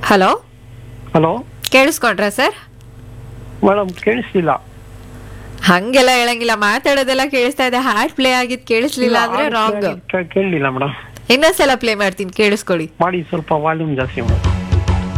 Hello, hello ಕೇಳಿಸ್ಕೊಂಡ್ರಾ sir? Madam ಕೇಳಿಸ್ತಿಲ್ಲ. ಹಂಗೆಲ್ಲ ಹೇಳಂಗಿಲ್ಲ, ಮಾತಾಡೋದೆಲ್ಲ ಕೇಳಿಸ್ತಾ ಇದೆ. ಹಾಡ್ ಪ್ಲೇ ಆಗಿದ್ ಕೇಳಿಸ್ಲಿಲ್ಲ ಅಂದ್ರೆ ರಾಂಗ್. ಕೇಳಲಿಲ್ಲ ಮೇಡಮ್. ಇನ್ನೊಂದ್ಸಲ ಪ್ಲೇ ಮಾಡ್ತೀನಿ, ಕೇಳಿಸ್ಕೊಳ್ಳಿ. ಮಾಡಿ ಸ್ವಲ್ಪ ವಾಲ್ಯೂಮ್ ಜಾಸ್ತಿ ಮಾಡಿ.